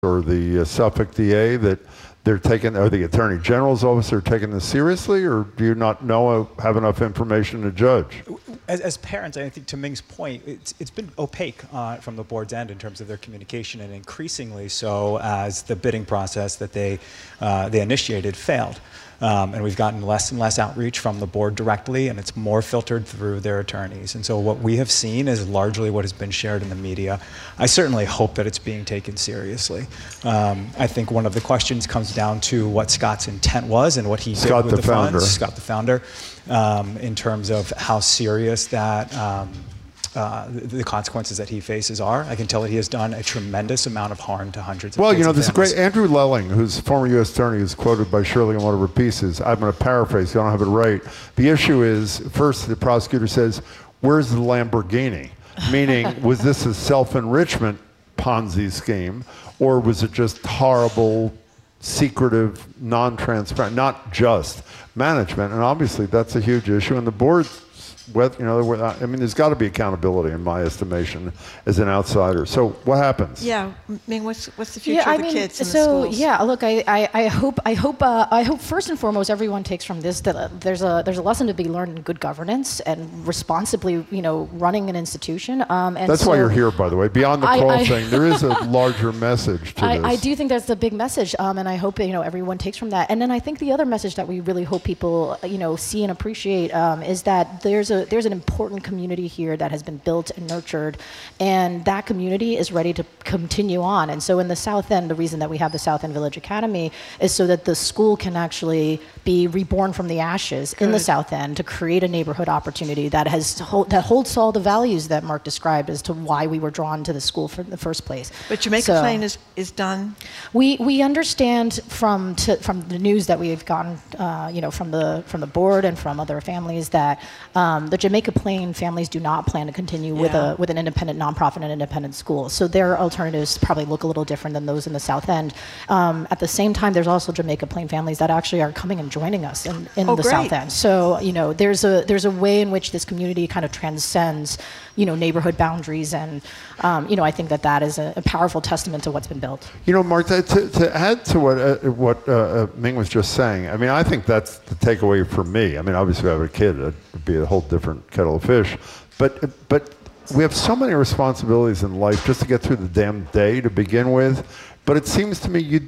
or the Suffolk DA that they're taking, or the Attorney General's office are taking this seriously, or do you not know, have enough information to judge? As parents, I think to Ming's point, it's been opaque from the board's end in terms of their communication, and increasingly so as the bidding process that they initiated failed. And we've gotten less and less outreach from the board directly, and it's more filtered through their attorneys. And so what we have seen is largely what has been shared in the media. I certainly hope that it's being taken seriously. I think one of the questions comes down to what Scott's intent was and what he did with the funds. Scott, the founder, in terms of how serious that the consequences that he faces are. I can tell that he has done a tremendous amount of harm to hundreds of Well, kids you know, and this families. great Andrew Lelling, who's former U.S. attorney, who's quoted by Shirley in one of her pieces. I'm going to paraphrase, so I don't have it right. The issue is, first, the prosecutor says, where's the Lamborghini? Meaning, was this a self-enrichment Ponzi scheme, or was it just horrible, secretive, non-transparent, not just management? And obviously, that's a huge issue. And the board, you know, I mean, there's got to be accountability in my estimation as an outsider. So what happens? Yeah, I mean, what's the future of the kids in the schools? Yeah, look, I hope first and foremost everyone takes from this that there's a lesson to be learned in good governance and responsibly, you know, running an institution. And that's why you're here, by the way. Beyond the crawl thing, there is a larger message to this. I do think that's the big message, and I hope, you know, everyone takes from that. And then I think the other message that we really hope people, you know, see and appreciate is that there's an important community here that has been built and nurtured, and that community is ready to continue on. And so in the South End, the reason that we have the South End Village Academy is so that the school can actually be reborn from the ashes in the South End to create a neighborhood opportunity that holds all the values that Mark described as to why we were drawn to the school in the first place. But Jamaica Plain is done? We understand from the news that we've gotten, you know, from the board and from other families that the Jamaica Plain families do not plan to continue with an independent nonprofit and independent school. So their alternatives probably look a little different than those in the South End. At the same time, there's also Jamaica Plain families that actually are coming and joining us in the South End. So, you know, there's a way in which this community kind of transcends, you know, neighborhood boundaries, and you know, I think that is a powerful testament to what's been built. You know, Mark, to add to what Ming was just saying, I mean, I think that's the takeaway for me. I mean, obviously, if I have a kid, it would be a whole different kettle of fish. But we have so many responsibilities in life just to get through the damn day to begin with. But it seems to me you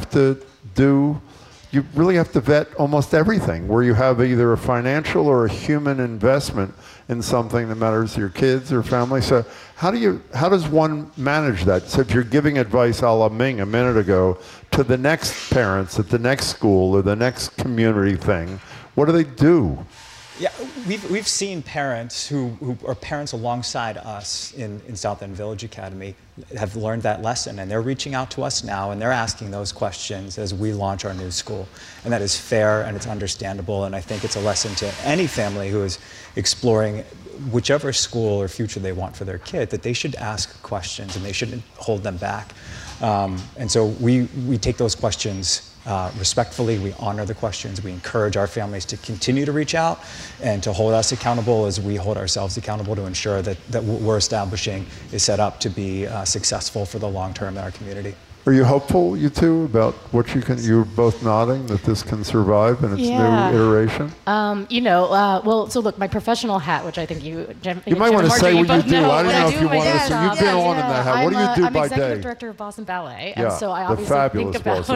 really have to vet almost everything, where you have either a financial or a human investment in something that matters to your kids or family. So how does one manage that? So if you're giving advice a la Ming a minute ago to the next parents at the next school or the next community thing, what do they do? Yeah, we've seen parents who are parents alongside us in South End Village Academy have learned that lesson, and they're reaching out to us now, and they're asking those questions as we launch our new school. And that is fair, and it's understandable, and I think it's a lesson to any family who is exploring whichever school or future they want for their kid, that they should ask questions and they shouldn't hold them back. And so we take those questions respectfully. We honor the questions. We encourage our families to continue to reach out and to hold us accountable as we hold ourselves accountable to ensure that what we're establishing is set up to be successful for the long term in our community. Are you hopeful, you two, about what you're both nodding, that this can survive in its new iteration? You know, well, so look, my professional hat, which I think you might want to say what you do. I don't know if you want to say. You've been on in that hat. What do you do by day? I'm executive director of Boston Ballet, and so I obviously think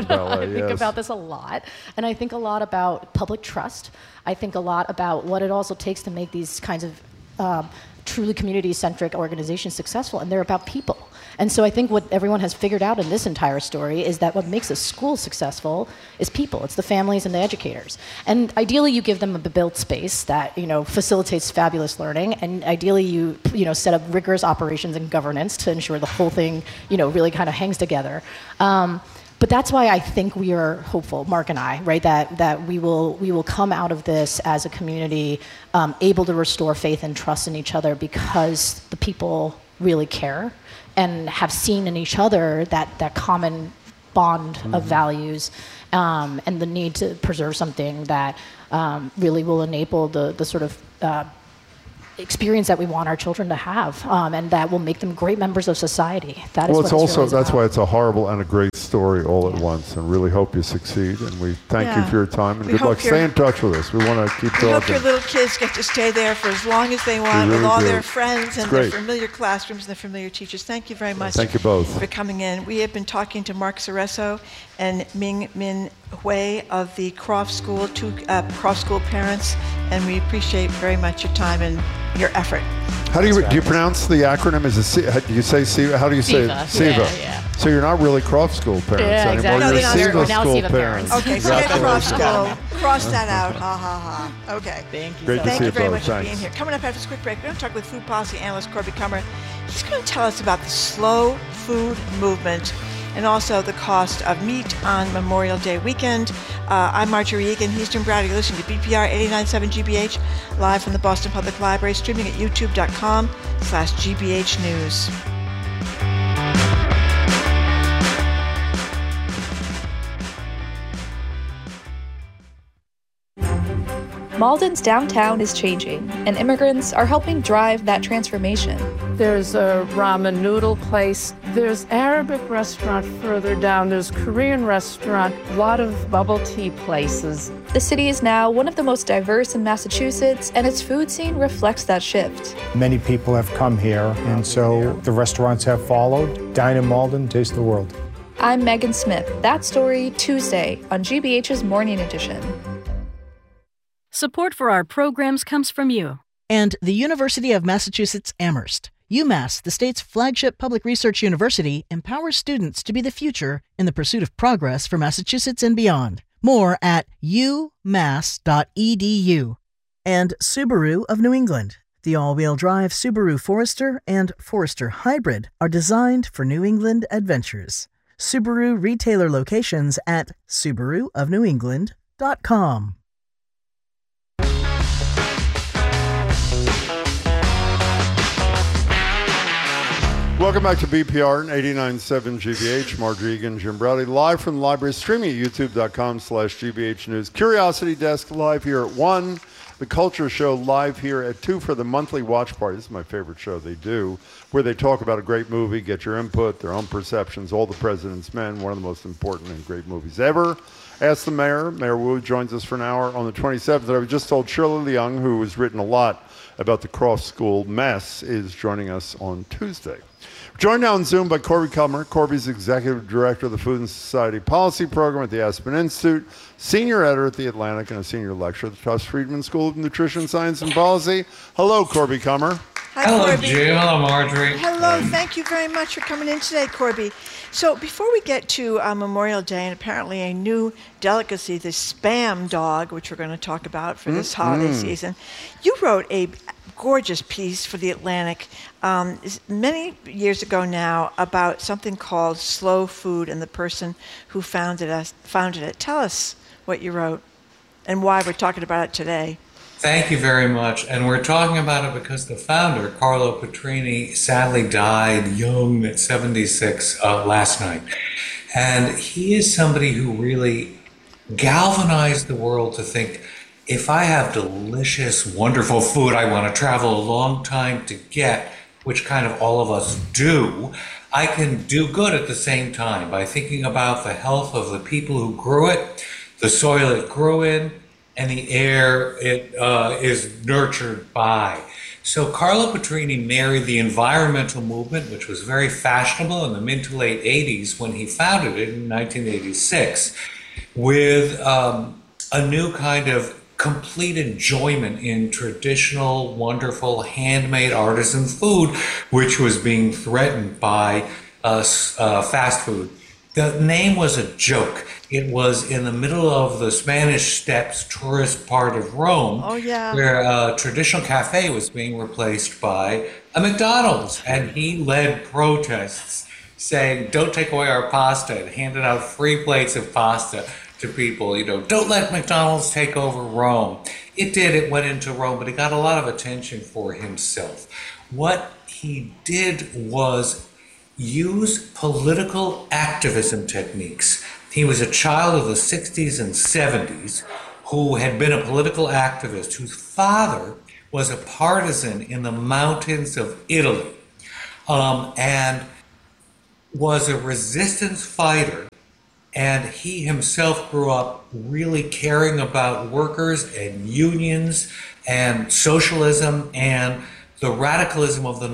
about this a lot. And I think a lot about public trust. I think a lot about what it also takes to make these kinds of truly community-centric organizations successful, and they're about people. And so I think what everyone has figured out in this entire story is that what makes a school successful is people. It's the families and the educators. And ideally, you give them a built space that, you know, facilitates fabulous learning. And ideally, you set up rigorous operations and governance to ensure the whole thing, you know, really kind of hangs together. But that's why I think we are hopeful, Mark and I, right? That we will come out of this as a community able to restore faith and trust in each other because the people really care and have seen in each other that common bond of values and the need to preserve something that really will enable the sort of experience that we want our children to have, and that will make them great members of society. That is well, what it's also really that's why it's a horrible and a great story all at once, and really hope you succeed. And we thank you for your time and good luck. Stay in touch with us. We want to keep talking. We hope your little kids get to stay there for as long as they want, really with all their friends and their familiar classrooms and their familiar teachers. Thank you very much. Thank you both for coming in. We have been talking to Mark Cereso and Ming Min Hui of the Croft School, two Croft School parents, and we appreciate very much your time and your effort. How do you pronounce the acronym? Do you say SIVA? How do you say it? SIVA. Yeah. So you're not really Croft School parents anymore. Exactly. You're SIVA School SIVA parents. Okay, forget Croft School. Cross that out. Ha ha ha. Okay. Thank you. Great to see you both. Thank you very much for being here. Coming up after this quick break, we're going to talk with food policy analyst Corby Kummer. He's going to tell us about the slow food movement and also the cost of meat on Memorial Day weekend. I'm Marjorie Egan. He's Jim Browder. You're listening to BPR 89.7 GBH, live from the Boston Public Library, streaming at youtube.com/GBH News. Malden's downtown is changing, and immigrants are helping drive that transformation. There's a ramen noodle place. There's Arabic restaurant further down. There's Korean restaurant. A lot of bubble tea places. The city is now one of the most diverse in Massachusetts, and its food scene reflects that shift. Many people have come here, and so the restaurants have followed. Dine in Malden, taste the world. I'm Megan Smith. That Story, Tuesday on GBH's Morning Edition. Support for our programs comes from you. And the University of Massachusetts Amherst. UMass, the state's flagship public research university, empowers students to be the future in the pursuit of progress for Massachusetts and beyond. More at umass.edu. And Subaru of New England. The all-wheel drive Subaru Forester and Forester Hybrid are designed for New England adventures. Subaru retailer locations at subaruofnewengland.com. Welcome back to BPR 89.7 GBH. Mark Egan, Jim Browder, live from the library, streaming at youtube.com/GBH News. Curiosity Desk live here at 1. The Culture Show live here at 2 for the monthly watch party. This is my favorite show they do, where they talk about a great movie, get your input, their own perceptions, All the President's Men, one of the most important and great movies ever. Ask the Mayor. Mayor Wu joins us for an hour on the 27th. I was just told Shirley Leung, who has written a lot about the Croft School mess, is joining us on Tuesday. Joined now on Zoom by Corby Kummer. Corby's Executive Director of the Food and Society Policy Program at the Aspen Institute, Senior Editor at The Atlantic, and a Senior Lecturer at the Tufts Friedman School of Nutrition, Science, and Policy. Hello, Corby Kummer. Hi, hello, Corby. Jim. Hello, Marjorie. Hello. Thank you very much for coming in today, Corby. So before we get to Memorial Day and apparently a new delicacy, the Spam dog, which we're going to talk about for this holiday season, you wrote a gorgeous piece for The Atlantic many years ago now about something called slow food and the person who founded it. Tell us what you wrote and why we're talking about it today. Thank you very much. And we're talking about it because the founder, Carlo Petrini, sadly died young at 76 last night. And he is somebody who really galvanized the world to think, if I have delicious, wonderful food I want to travel a long time to get, which kind of all of us do, I can do good at the same time by thinking about the health of the people who grew it, the soil it grew in, and the air it is nurtured by. So Carlo Petrini married the environmental movement, which was very fashionable in the mid to late 80s when he founded it in 1986, with a new kind of complete enjoyment in traditional, wonderful, handmade artisan food, which was being threatened by fast food. The name was a joke. It was in the middle of the Spanish Steps tourist part of Rome, where a traditional cafe was being replaced by a McDonald's. And he led protests saying, don't take away our pasta, and handed out free plates of pasta to people, don't let McDonald's take over Rome. It did, it went into Rome, but he got a lot of attention for himself. What he did was use political activism techniques. He was a child of the 60s and 70s who had been a political activist, whose father was a partisan in the mountains of Italy, and was a resistance fighter. And he himself grew up really caring about workers and unions and socialism and the radicalism of the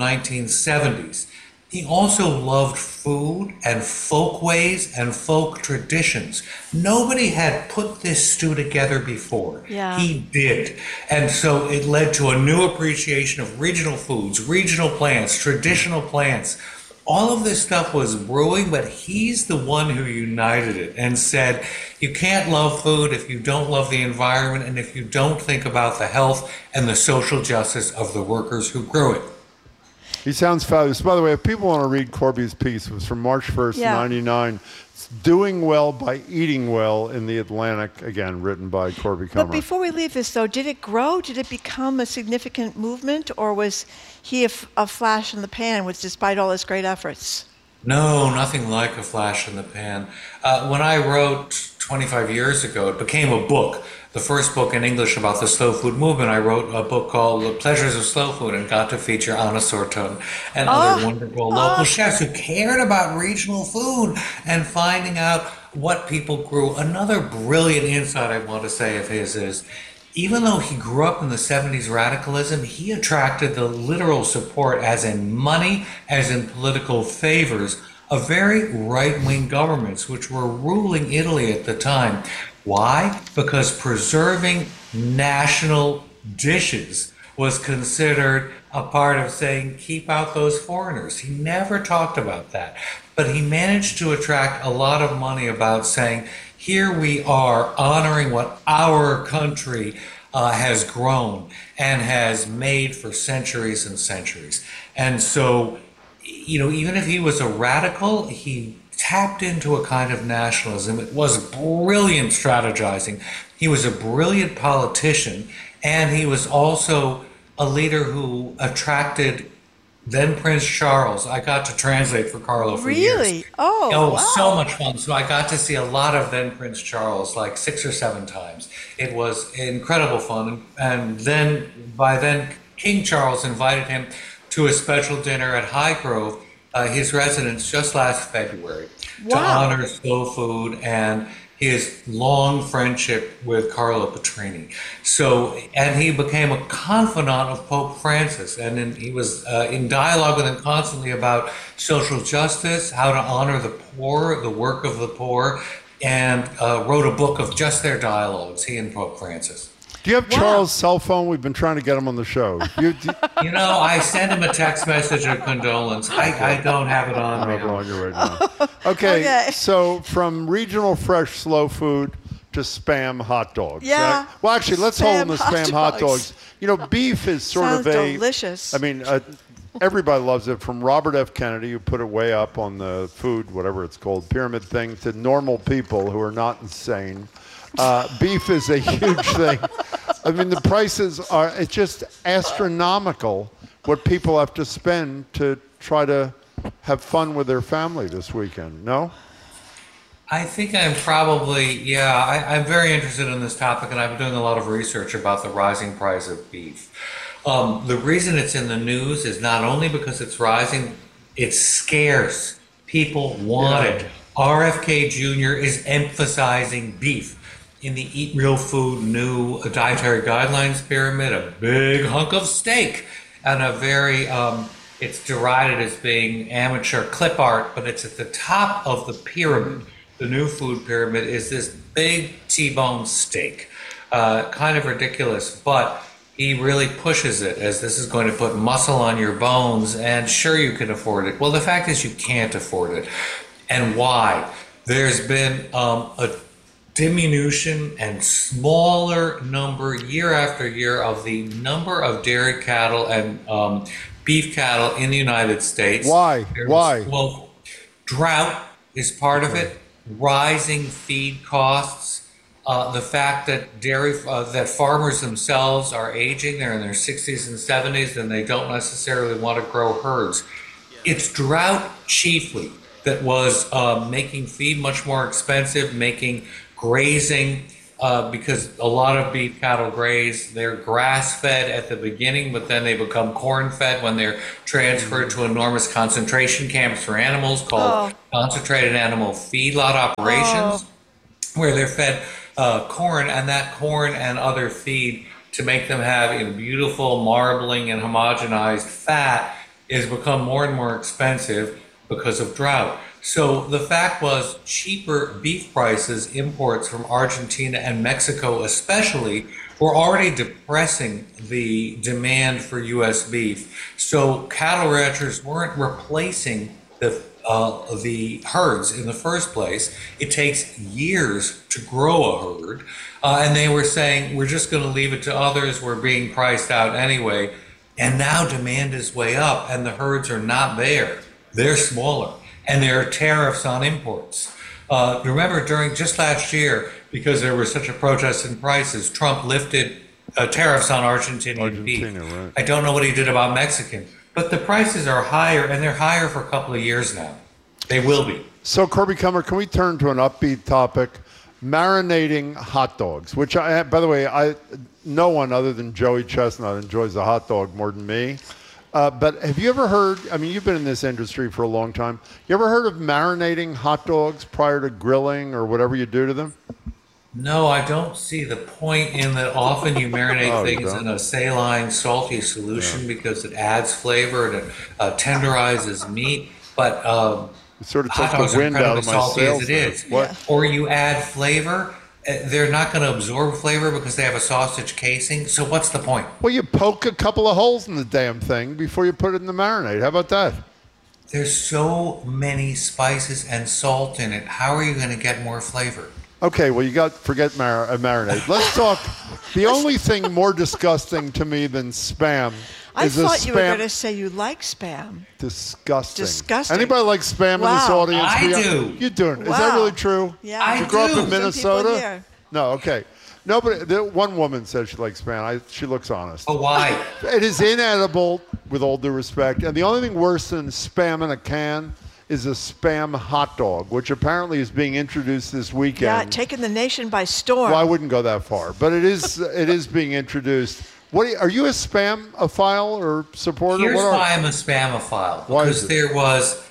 1970s. He also loved food and folkways and folk traditions. Nobody had put this stew together before. Yeah. He did. And so it led to a new appreciation of regional foods, regional plants, traditional plants. All of this stuff was brewing, but he's the one who united it and said, you can't love food if you don't love the environment and if you don't think about the health and the social justice of the workers who grew it. He sounds fabulous. By the way, if people want to read Corby's piece, it was from March 1st, 99. It's Doing Well by Eating Well in the Atlantic, again, written by Corby Kummer. But before we leave this, though, did it grow? Did it become a significant movement? Or was he a flash in the pan despite all his great efforts? No, nothing like a flash in the pan. When I wrote 25 years ago, it became a book. The first book in English about the slow food movement, I wrote a book called The Pleasures of Slow Food and got to feature Anna Sorton and other wonderful local chefs who cared about regional food and finding out what people grew. Another brilliant insight I want to say of his is, even though he grew up in the 70s radicalism, he attracted the literal support, as in money, as in political favors, of very right-wing governments which were ruling Italy at the time. Why? Because preserving national dishes was considered a part of saying, keep out those foreigners. He never talked about that. But he managed to attract a lot of money about saying, here we are honoring what our country has grown and has made for centuries and centuries. And so, even if he was a radical, he tapped into a kind of nationalism. It was brilliant strategizing. He was a brilliant politician, and he was also a leader who attracted then Prince Charles. I got to translate for Carlo for years. Really? Oh, wow. So much fun. So I got to see a lot of then Prince Charles, like 6 or 7 times. It was incredible fun. And then, by then, King Charles invited him to a special dinner at Highgrove, his residence, just last February, to honor slow food and his long friendship with Carlo Petrini. So, and he became a confidant of Pope Francis, and he was in dialogue with him constantly about social justice, how to honor the poor, the work of the poor, and wrote a book of just their dialogues, he and Pope Francis. Do you have Charles' cell phone? We've been trying to get him on the show. I sent him a text message of condolence. I don't have it on me. Right now. Okay, so from regional fresh slow food to Spam hot dogs. Yeah. Right? Well, actually, let's hold on to Spam hot dogs. Beef is sort Sounds of a... delicious. I mean, everybody loves it, from Robert F. Kennedy, who put it way up on the food, whatever it's called, pyramid thing, to normal people who are not insane. Beef is a huge thing. I mean, the prices are, it's just astronomical what people have to spend to try to have fun with their family this weekend, no? I think I'm probably, I'm very interested in this topic, and I've been doing a lot of research about the rising price of beef. The reason it's in the news is not only because it's rising, it's scarce. People want it. RFK Jr. is emphasizing beef. In the Eat Real Food new dietary guidelines pyramid, a big hunk of steak and a very, it's derided as being amateur clip art, but it's at the top of the pyramid. The new food pyramid is this big T-bone steak. Kind of ridiculous, but he really pushes it as this is going to put muscle on your bones, and sure, you can afford it. Well, the fact is you can't afford it. And why? There's been a diminution and smaller number year after year of the number of dairy cattle and beef cattle in the United States. Why? Well, drought is part of it. Rising feed costs. The fact that that farmers themselves are aging, they're in their 60s and 70s, and they don't necessarily want to grow herds. It's drought chiefly that was making feed much more expensive, making grazing because a lot of beef cattle graze. They're grass-fed at the beginning, but then they become corn-fed when they're transferred to enormous concentration camps for animals called concentrated animal feedlot operations, where they're fed corn, and that corn and other feed to make them have beautiful marbling and homogenized fat is become more and more expensive because of drought. So the fact was cheaper beef prices, imports from Argentina and Mexico especially, were already depressing the demand for U.S. beef. So cattle ranchers weren't replacing the herds in the first place. It takes years to grow a herd. And they were saying, we're just going to leave it to others. We're being priced out anyway. And now demand is way up and the herds are not there. They're smaller. And there are tariffs on imports. Remember, during just last year, because there was such a protest in prices, Trump lifted tariffs on Argentinian beef. Right. I don't know what he did about Mexican, but the prices are higher, and they're higher for a couple of years now. They will be. So, Corby Kummer, can we turn to an upbeat topic? Marinating hot dogs, which, by the way, no one other than Joey Chestnut enjoys a hot dog more than me. But have you ever heard, I mean, you've been in this industry for a long time. You ever heard of marinating hot dogs prior to grilling or whatever you do to them? No, I don't see the point in that. Often you marinate things in a saline, salty solution because it adds flavor and it tenderizes meat. But it sort of took the wind out of my sails. As it is. Or you add flavor. They're not going to absorb flavor because they have a sausage casing. So what's the point? Well, you poke a couple of holes in the damn thing before you put it in the marinade. How about that? There's so many spices and salt in it. How are you going to get more flavor? Okay, well, forget marinade. Let's talk. The only thing more disgusting to me than Spam I thought you were going to say you like Spam. Disgusting. Disgusting. Anybody like Spam in this audience? I do. You doing? Is that really true? Yeah, I do. You grew up in Minnesota? No, okay. Nobody. One woman said she likes Spam. She looks honest. Oh, why? It is inedible, with all due respect. And the only thing worse than Spam in a can is a Spam hot dog, which apparently is being introduced this weekend. Yeah, taking the nation by storm. Well, I wouldn't go that far, but it is being introduced. Are you a Spam-ophile or supporter? Here's why I'm a Spam-ophile. Because there was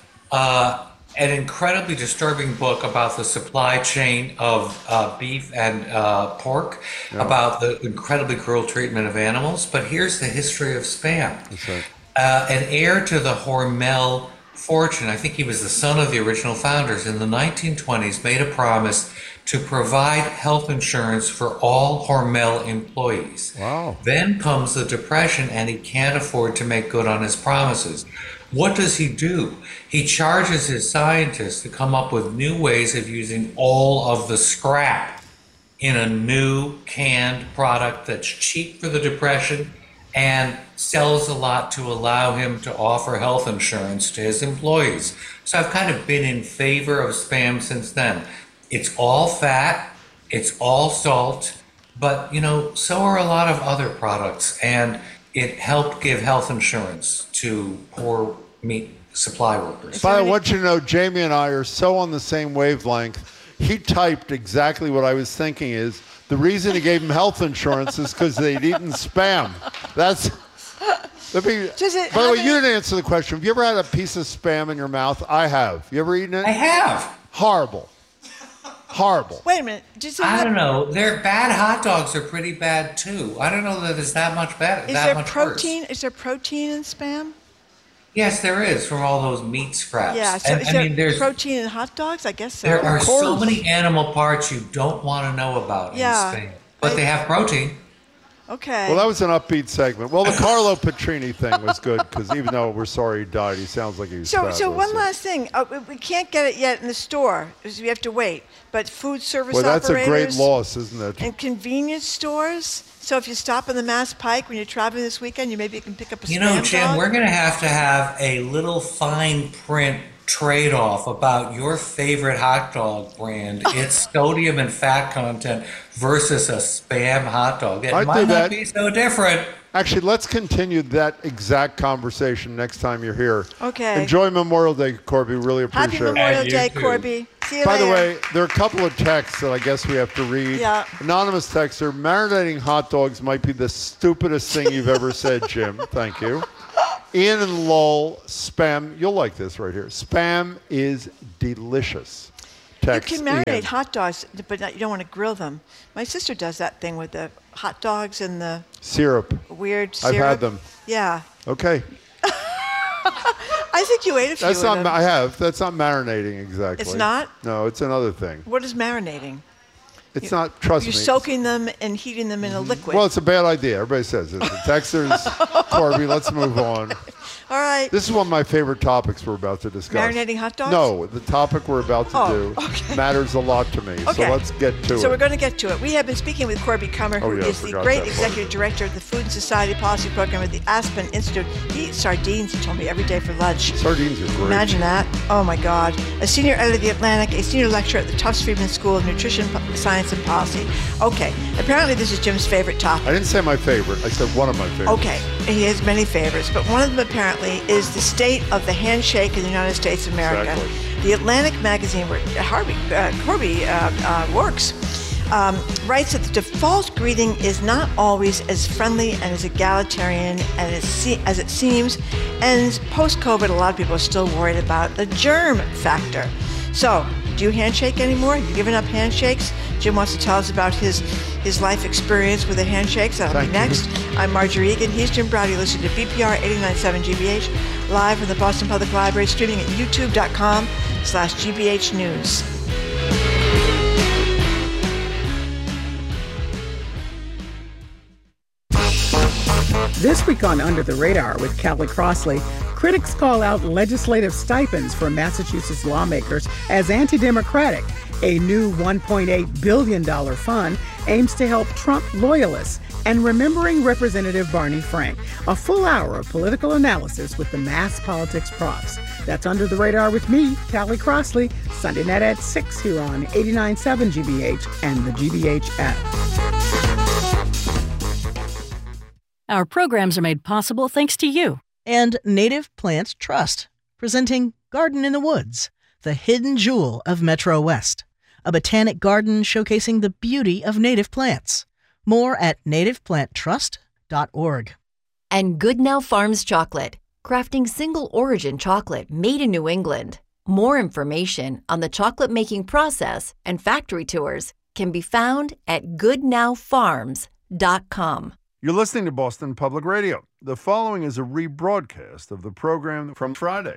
an incredibly disturbing book about the supply chain of beef and pork, about the incredibly cruel treatment of animals. But here's the history of Spam. Right. An heir to the Hormel fortune, I think he was the son of the original founders, in the 1920s made a promise to provide health insurance for all Hormel employees. Wow. Then comes the Depression and he can't afford to make good on his promises. What does he do? He charges his scientists to come up with new ways of using all of the scrap in a new canned product that's cheap for the Depression and sells a lot to allow him to offer health insurance to his employees. So I've kind of been in favor of Spam since then. It's all fat, it's all salt, but so are a lot of other products, and it helped give health insurance to poor meat supply workers. By the way, I want you to know, Jamie and I are so on the same wavelength. He typed exactly what I was thinking is, the reason he gave him health insurance is because they'd eaten Spam. That's... By the way, you didn't answer the question. Have you ever had a piece of Spam in your mouth? I have. You ever eaten it? I have. Horrible. Horrible. Wait a minute. I don't know. Their bad hot dogs are pretty bad too. I don't know that it's that much better. Is there protein? Is there protein in Spam? Yes, there is, from all those meat scraps. Yeah. So is there protein in hot dogs? I guess so. There are so many animal parts you don't want to know about in Spam, but they have protein. Okay. Well, that was an upbeat segment. Well, the Carlo Petrini thing was good because even though we're sorry he died, he sounds like he was fabulous. So one last thing. We can't get it yet in the store because we have to wait. But food service operators. Well, that's a great loss, isn't it? And convenience stores. So if you stop in the Mass Pike when you're traveling this weekend, maybe you can pick up a Spam Jim, dog. we're going to have a little fine print trade-off about your favorite hot dog brand, its sodium and fat content versus a Spam hot dog. It might not be so different, Actually, let's continue that exact conversation next time you're here. Okay. Enjoy Memorial Day, Corby. Really appreciate it. Happy Memorial Day, Corby. See you By later. the way, there are a couple of texts that I guess we have to read. Yeah. Anonymous texter, marinating hot dogs might be the stupidest thing you've ever said, Jim. Thank you. Ian and Lowell, spam. You'll like this right here. Spam is delicious. Text you can marinate Ian. hot dogs, but you don't want to grill them. My sister does that thing with the hot dogs and the Syrup. weird syrup. I've had them. Yeah. Okay. I think you ate a few That's of not. them. I have. That's not marinating exactly. It's not? No, it's another thing. What is marinating? It's not. Trust me. You're soaking them and heating them in a liquid. Well, it's a bad idea. Everybody says it. The texters, Corby. Let's move on. All right. This is one of my favorite topics we're about to discuss. Marinating hot dogs? No, the topic we're about to do matters a lot to me. Okay. So let's get to it. So we're going to get to it. We have been speaking with Corby Kummer, who is the great executive director of the Food and Society Policy Program at the Aspen Institute. He eats sardines, he told me, every day for lunch. Sardines are great. Imagine that. Oh, my God. A senior editor of The Atlantic, a senior lecturer at the Tufts Friedman School of Nutrition Science and Policy. Okay. Apparently this is Jim's favorite topic. I didn't say my favorite. I said one of my favorites. Okay. He has many favorites, but one of them apparently is the state of the handshake in the United States of America. Exactly. The Atlantic magazine, where Corby works, writes that the default greeting is not always as friendly and as egalitarian as it seems, and post-COVID, a lot of people are still worried about the germ factor. So, do you handshake anymore? Have you given up handshakes? Jim wants to tell us about his life experience with the handshakes. That'll be next. I'm Marjorie Egan. He's Jim Braude. You listen to BPR 89.7 GBH, live from the Boston Public Library, streaming at youtube.com/GBH News. This week on Under the Radar with Callie Crossley, critics call out legislative stipends for Massachusetts lawmakers as anti-democratic. A new $1.8 billion fund aims to help Trump loyalists. And remembering Representative Barney Frank. A full hour of political analysis with the Mass Politics profs. That's Under the Radar with me, Callie Crossley, Sunday night at 6 here on 89.7 GBH and the GBH app. Our programs are made possible thanks to you. And Native Plant Trust, presenting Garden in the Woods, the hidden jewel of Metro West. A botanic garden showcasing the beauty of native plants. More at nativeplanttrust.org. And Good Now Farms Chocolate, crafting single origin chocolate made in New England. More information on the chocolate making process and factory tours can be found at goodnowfarms.com. You're listening to Boston Public Radio. The following is a rebroadcast of the program from Friday.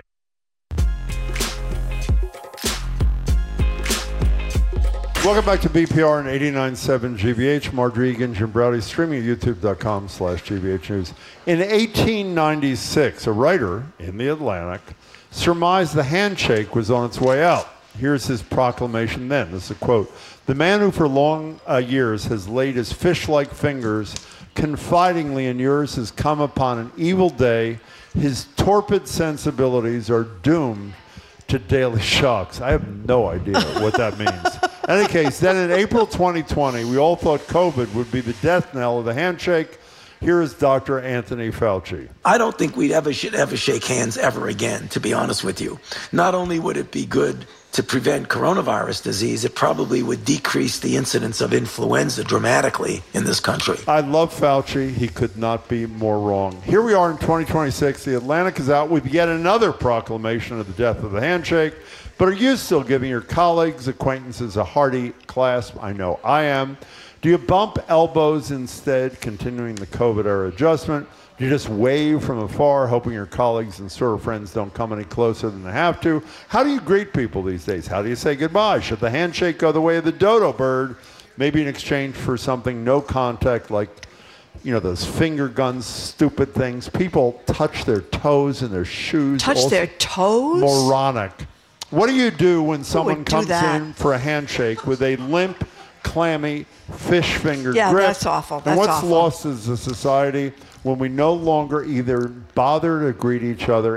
Welcome back to BPR and 89.7 GBH. Marjorie Egan, Jim Braude, streaming at youtube.com/GBH News. In 1896, a writer in The Atlantic surmised the handshake was on its way out. Here's his proclamation then. This is a quote. The man who for long years has laid his fish-like fingers confidingly in yours has come upon an evil day. His torpid sensibilities are doomed to daily shocks. I have no idea what that means. In any case, then in April 2020, we all thought COVID would be the death knell of the handshake. Here is Dr. Anthony Fauci. I don't think we should ever shake hands ever again, to be honest with you. Not only would it be good to prevent coronavirus disease, it probably would decrease the incidence of influenza dramatically in this country. I love Fauci. He could not be more wrong. Here we are in 2026. The Atlantic is out with yet another proclamation of the death of the handshake. But are you still giving your colleagues, acquaintances a hearty clasp? I know I am. Do you bump elbows instead, continuing the COVID-era adjustment? Do you just wave from afar, hoping your colleagues and sort of friends don't come any closer than they have to? How do you greet people these days? How do you say goodbye? Should the handshake go the way of the dodo bird, maybe in exchange for something no contact like, you know, those finger guns, stupid things? People touch their toes and their shoes. Touch their toes? Moronic. What do you do when someone comes in for a handshake with a limp, clammy, fish finger grip? Yeah, that's awful. That's and what's awful. lost as a society when we no longer either bother to greet each other?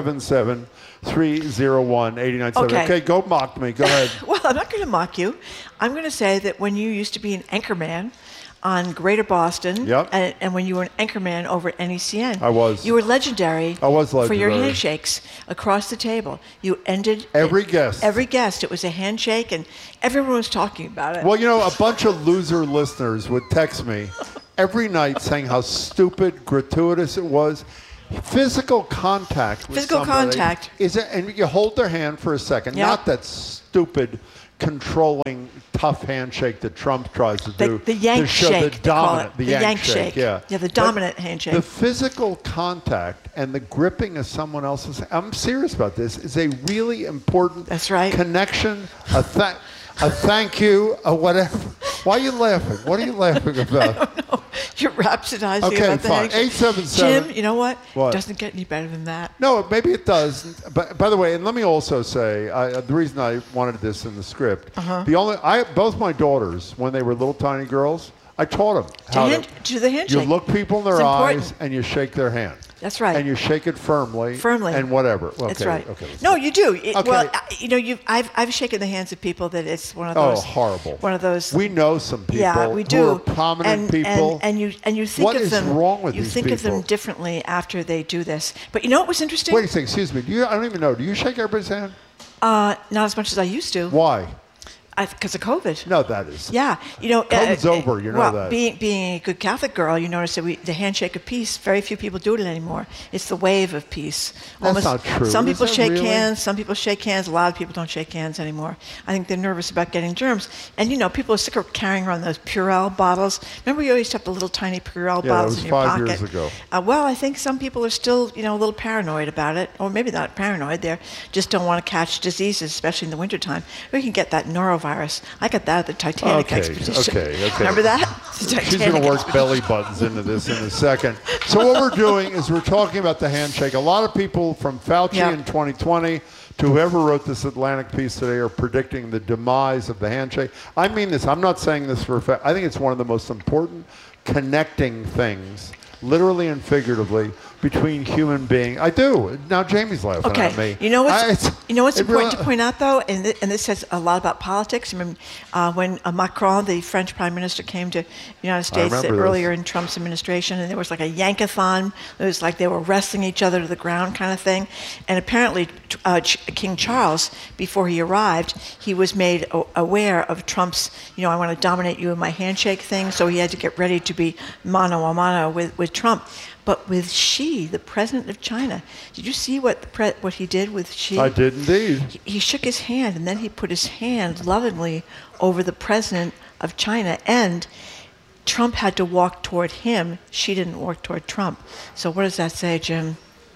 877-301-89.7. Okay, go mock me. Go ahead. Well, I'm not going to mock you. I'm going to say that when you used to be an anchorman on Greater Boston. Yep. And when you were an anchorman over at NECN. I was. You were legendary. I was legendary. For your handshakes across the table. You ended... Every guest. Every guest. It was a handshake, and everyone was talking about it. Well, you know, a bunch of loser listeners would text me every night saying how stupid, gratuitous it was. Physical contact with somebody is it, and you hold their hand for a second. Yep. Not that stupid, controlling, tough handshake that Trump tries to do. The yank shake, the yank shake. Yeah, the dominant handshake. The physical contact and the gripping of someone else's. I'm serious about this. Is a really important. That's right. Connection. A thank you. A whatever. Why are you laughing? What are you laughing about? I don't know. You're rhapsodizing about the fine. 877. Jim, you know what? What? Doesn't get any better than that. No, maybe it does. But by the way, and let me also say, the reason I wanted this in the script, both my daughters, when they were little tiny girls, I taught them how to do the handshake. You look people in their eyes and you shake their hand. That's right. And you shake it firmly. And whatever. Okay, that's right. Okay, no, you do. Well, you know, I've shaken the hands of people that it's one of those. Oh, horrible. One of those. We know some people. Yeah, we do. Who are prominent people. And you think what of them. What is wrong with you these think people? of them differently after they do this. But you know what was interesting? Wait a second. Excuse me. I don't even know. Do you shake everybody's hand? Not as much as I used to. Why? Because of COVID. No, that is. Yeah, you know. COVID's over. You know that. Being a good Catholic girl, you notice that the handshake of peace. Very few people do it anymore. It's the wave of peace. That's not true. Some people shake really? hands. Some people shake hands. A lot of people don't shake hands anymore. I think they're nervous about getting germs. And you know, people are sick of carrying around those Purell bottles. Remember, you always have the little tiny Purell bottles in your pocket. Yeah, that was 5 years ago. Well, I think some people are still, you know, a little paranoid about it, or maybe not paranoid. They just don't want to catch diseases, especially in the wintertime. We can get that norovirus. I got that at the Titanic expedition. Okay. Remember that? She's going to work belly buttons into this in a second. So what we're doing is we're talking about the handshake. A lot of people from Fauci in 2020 to whoever wrote this Atlantic piece today are predicting the demise of the handshake. I mean this. I'm not saying this for a fact. I think it's one of the most important connecting things, literally and figuratively, between human beings. I do. Now Jamie's laughing at me. You know what's important to point out, though, and this says a lot about politics. I mean, when Macron, the French Prime Minister, came to the United States earlier in Trump's administration, and there was like a yankathon. It was like they were wrestling each other to the ground kind of thing. And apparently King Charles, before he arrived, he was made aware of Trump's, I want to dominate you in my handshake thing, so he had to get ready to be mano a mano with Trump. But with Xi, the president of China, did you see what he did with Xi? I did indeed. He shook his hand, and then he put his hand lovingly over the president of China, and Trump had to walk toward him. Xi didn't walk toward Trump. So what does that say, Jim?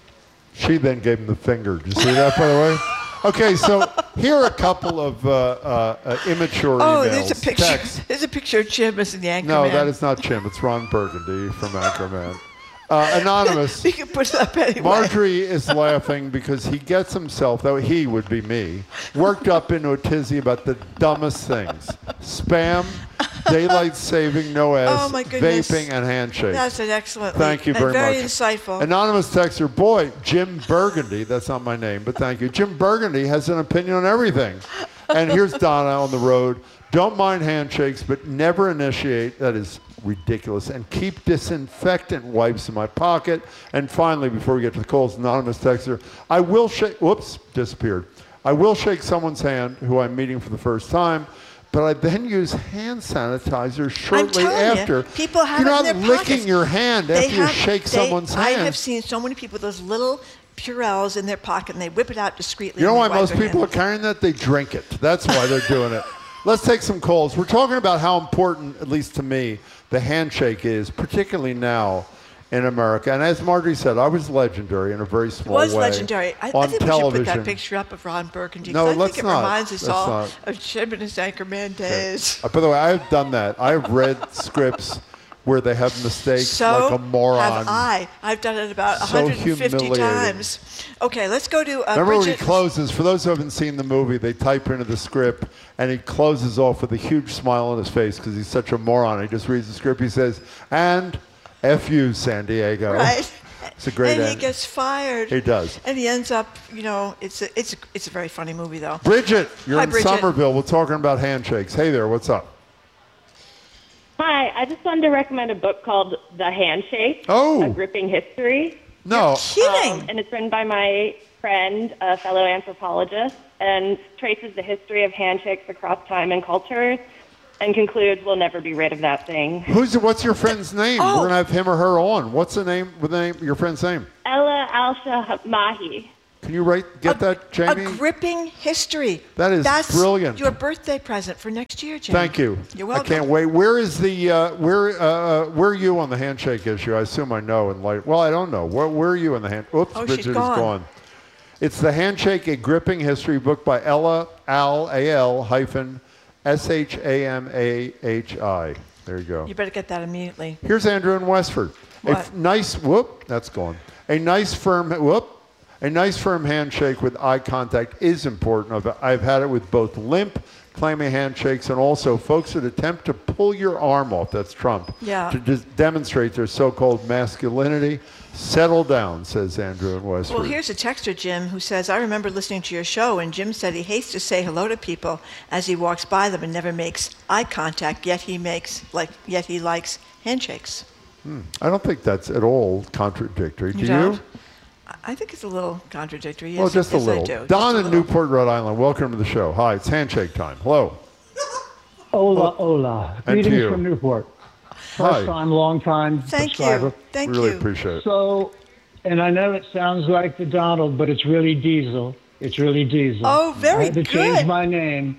Xi then gave him the finger. Did you see that, by the way? Okay, so here are a couple of immature emails. There's a picture. Text. There's a picture of Jim as the Anchorman. No, that is not Jim. It's Ron Burgundy from Anchorman. Anonymous. You can put it up anyway. Marjorie is laughing because he gets himself, though he would be me, worked up into a tizzy about the dumbest things. Spam, daylight saving, no S, vaping, and handshake. That's an excellent. Thank you very much. Very insightful. Anonymous texter, boy, Jim Burgundy, that's not my name, but thank you. Jim Burgundy has an opinion on everything. And here's Donna on the road. Don't mind handshakes, but never initiate. That is ridiculous. And keep disinfectant wipes in my pocket. And finally, before we get to the calls, anonymous texter, I will shake, whoops, disappeared. I will shake someone's hand who I'm meeting for the first time, but I then use hand sanitizer shortly after. People have You're it not in their licking pockets. your hand after you shake someone's hand. I have seen so many people with those little Purells in their pocket, and they whip it out discreetly. You know why most people are carrying that? They drink it. That's why they're doing it. Let's take some calls. We're talking about how important, at least to me, the handshake is, particularly now in America. And as Marjorie said, I was legendary in a very small way. It was legendary. I think we should put that picture up of Ron Burgundy. No, I let's think it not. reminds us all of Jim and his Anchorman days. By the way, I have done that. I have read scripts where they have mistakes like a moron. Have I. I've done it about 150 times. Okay, let's go to Remember Bridget. when he closes, for those who haven't seen the movie, they type into the script, and he closes off with a huge smile on his face because he's such a moron. He just reads the script. He says, and F you, San Diego. Right. It's a great And end. he gets fired. He does. And he ends up, it's a very funny movie, though. Bridget, you're Hi, in Bridget. Somerville. We're talking about handshakes. Hey there, what's up? Hi, I just wanted to recommend a book called The Handshake, A Gripping History. No. You're kidding. And it's written by my friend, a fellow anthropologist, and traces the history of handshakes across time and culture, and concludes we'll never be rid of that thing. What's your friend's name? We're going to have him or her on. What's the name? Your friend's name? Ella Al-Shamahi. Can you get that, Jamie? A gripping history. That's brilliant. Your birthday present for next year, Jamie. Thank you. You're welcome. I can't wait. Where is the where are you on the handshake issue? I assume I know. Well, I don't know. Where are you on the hand? Oops, Bridget she's is gone. gone. It's The Handshake, a gripping history book by Ella Al-Shamahi. There you go. You better get that immediately. Here's Andrew in Westford. What? That's gone. A nice firm handshake with eye contact is important. I've had it with both limp, clammy handshakes and also folks that attempt to pull your arm off. That's Trump. Yeah. To just demonstrate their so-called masculinity. Settle down, says Andrew in Westford. Well, here's a texter, Jim, who says, I remember listening to your show, and Jim said he hates to say hello to people as he walks by them and never makes eye contact, yet he likes handshakes. I don't think that's at all contradictory. Do don't? you? I think it's a little contradictory. Yes, Well, just a little. I do. Don in Newport, Rhode Island, welcome to the show. Hi, it's handshake time. Hello. Hola. And to Greetings you. from Newport. Hi. First time, long time Thank subscriber. you. Thank really you. appreciate it. So, and I know it sounds like the Donald, but it's really Diesel. It's really Diesel. Oh, very I had to good. change my name.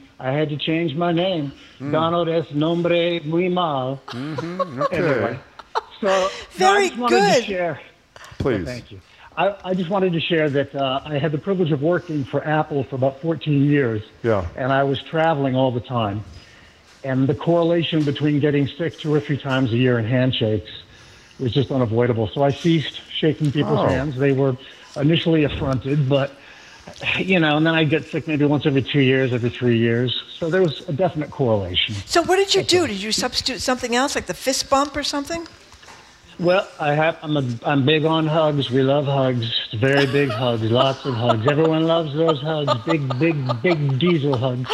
Donald es nombre muy mal. Okay. Anyway. So, Very I just wanted good. to share. Please. Thank you. I just wanted to share that I had the privilege of working for Apple for about 14 years. Yeah. And I was traveling all the time. And the correlation between getting sick 2 or 3 times a year and handshakes was just unavoidable. So I ceased shaking people's hands. They were initially affronted, but, and then I'd get sick maybe once every 2 years, every 3 years. So there was a definite correlation. So what did you do? Did you substitute something else, like the fist bump or something? Well, I'm big on hugs. We love hugs. Very big hugs. Lots of hugs. Everyone loves those hugs. Big Diesel hugs.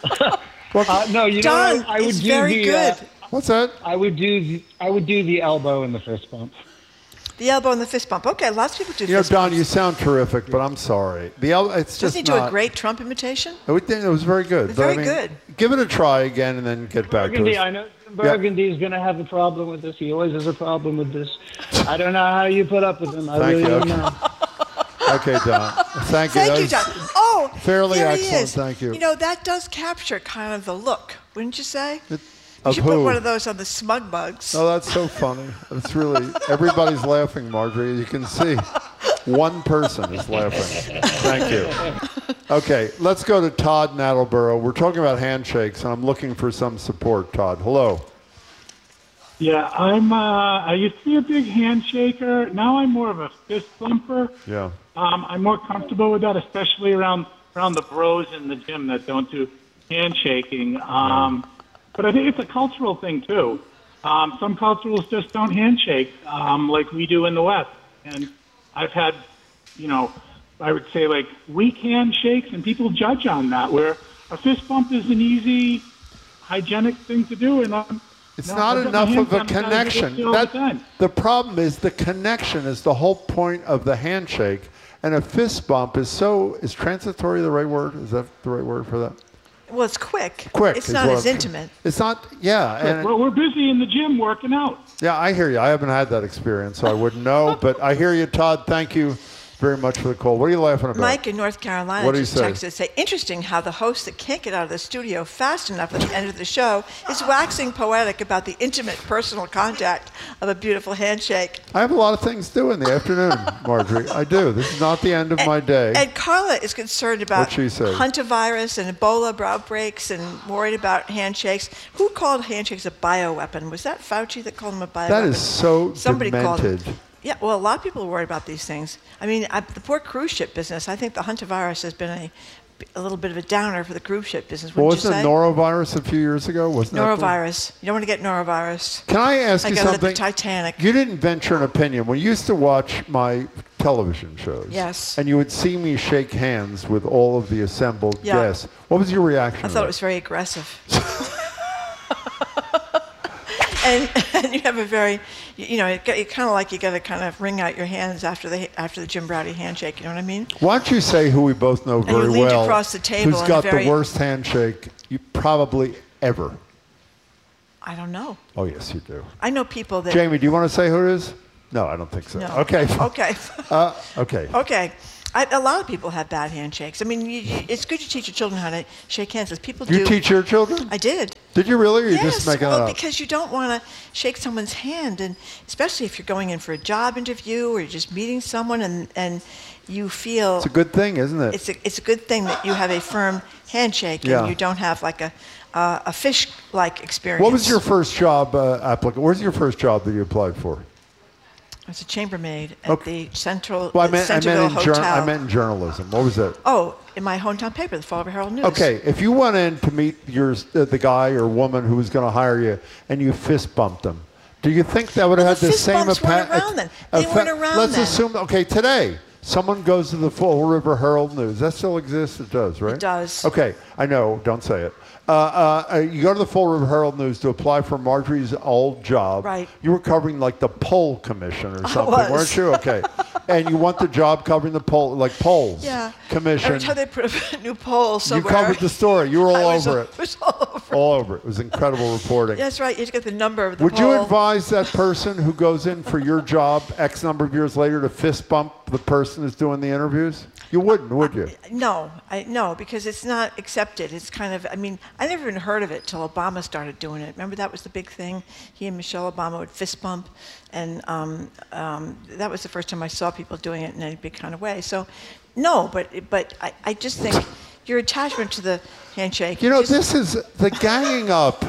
No, Don, I would it's do very good. What's that? I would do the elbow and the fist bump. The elbow and the fist bump. Okay, lots of people do fist Don, bumps. you sound terrific, but I'm sorry. It's just Doesn't he do a great Trump imitation? It was very good. Very good. Give it a try again and then get back to us. I know Burgundy's going to have a problem with this. He always has a problem with this. I don't know how you put up with him. I really don't know. Okay, Don. Thank you. Thank you, Don. Oh, fairly here excellent. He is. Thank you. That does capture kind of the look, wouldn't you say? You should who? put one of those on the smug bugs. Oh, that's so funny. It's really, everybody's laughing, Marjorie. You can see one person is laughing. Thank you. Okay, let's go to Todd in Attleboro. We're talking about handshakes, and I'm looking for some support. Todd, hello. Yeah, I used to be a big handshaker. Now I'm more of a fist bumper. Yeah. I'm more comfortable with that, especially around the bros in the gym that don't do handshaking. But I think it's a cultural thing, too. Some cultures just don't handshake like we do in the West. And I've had, I would say, like, weak handshakes, and people judge on that, where a fist bump is an easy, hygienic thing to do, and it's not enough of a connection. The problem is the connection is the whole point of the handshake, and a fist bump is transitory the right word? Is that the right word for that? Well, it's quick. Quick. It's not as intimate. It's not, yeah. Well, we're busy in the gym working out. Yeah, I hear you. I haven't had that experience, so I wouldn't know. But I hear you, Todd. Thank you very much for the call. What are you laughing about? Mike in North Carolina what just texted say, interesting how the host that can't get out of the studio fast enough at the end of the show is waxing poetic about the intimate personal contact of a beautiful handshake. I have a lot of things to do in the afternoon, Marjorie. I do. This is not the end of my day. And Carla is concerned about hantavirus and Ebola outbreaks and worried about handshakes. Who called handshakes a bioweapon? Was that Fauci that called them a bioweapon? That is so Somebody demented. Called Yeah, well, a lot of people are worried about these things. I mean, the poor cruise ship business, I think the hantavirus has been a little bit of a downer for the cruise ship business, wouldn't you say? Wasn't it norovirus a few years ago? Norovirus. You don't want to get norovirus. Can I ask you something? Like the Titanic. You didn't venture an opinion. When you used to watch my television shows, yes, and you would see me shake hands with all of the assembled guests, what was your reaction? I thought it was very aggressive. And you have a very, you kind of like you got to kind of wring out your hands after the Jim Braude handshake. You know what I mean? Why don't you say who we both know very you leaned well? Across the table. Who's got the worst handshake you probably ever? I don't know. Oh yes, you do. I know people that. Jamie, do you want to say who it is? No, I don't think so. No. Okay. Okay. Okay. Okay. A lot of people have bad handshakes. I mean, it's good to teach your children how to shake hands, as people do. You teach your children? I did. Did you really, or you yes, just making it up? Because you don't want to shake someone's hand, and especially if you're going in for a job interview or you're just meeting someone, and you feel it's a good thing, isn't it? It's a good thing that you have a firm handshake and you don't have like a fish-like experience. What was your first job applicant? Where's your first job that you applied for? I was a chambermaid at the Centralville Hotel. I meant in journalism. What was that? Oh, in my hometown paper, the Fall River Herald News. Okay, if you went in to meet the guy or woman who was going to hire you, and you fist bumped them, do you think that would have had the same effect? They weren't around Let's then. assume. Okay, today someone goes to the Fall River Herald News. That still exists. It does, right? It does. Okay, I know. Don't say it. You go to the Fall River Herald News to apply for Marjorie's old job. Right. You were covering like the poll commission or something, weren't you? Okay. And you want the job covering the poll, like polls. Yeah. Commission. Every time they put a new poll somewhere. You covered the story. You were all over it. I was all over it. All over it. It was incredible reporting. That's right. You just get the number of the Would poll. you advise that person who goes in for your job X number of years later to fist bump the person who's doing the interviews? You wouldn't, would you? No, because it's not accepted. It's kind of, I never even heard of it till Obama started doing it. Remember that was the big thing? He and Michelle Obama would fist bump, and that was the first time I saw people doing it in any big kind of way. So, no, but I just think your attachment to the handshake. This is the ganging up.